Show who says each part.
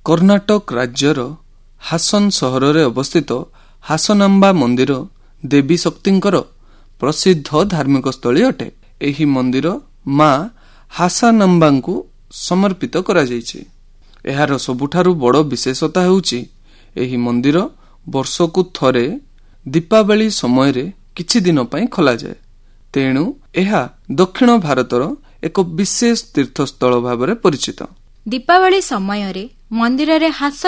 Speaker 1: କର୍ଣ୍ଣାଟକ ରାଜ୍ୟର ହାସନ ସହରରେ ଅବସ୍ଥିତ ହାସନାମ୍ବା ମନ୍ଦିର ଦେବୀ ଶକ୍ତିଙ୍କର ପ୍ରସିଦ୍ଧ ଧାର୍ମିକ ସ୍ଥଳୀ ଅଟେ। ଏହି ମନ୍ଦିର ମା ହାସନାମ୍ବାଙ୍କୁ ସମର୍ପିତ କରାଯାଇଛି। ଏହାର ସବୁଠାରୁ ବଡ଼ ବିଶେଷତା ହେଉଛି ଏହି ମନ୍ଦିର ବର୍ଷକୁ ଥରେ ଦୀପାବଳି ସମୟରେ କିଛି ଦିନ ପାଇଁ ଖୋଲାଯାଏ। ତେଣୁ ଏହା ଦକ୍ଷିଣ ଭାରତର ଏକ ବିଶେଷ ତୀର୍ଥସ୍ଥଳ ଭାବରେ ପରିଚିତ।
Speaker 2: ଦୀପାବଳି ସମୟରେ ମନ୍ଦିରରେ ହାସନ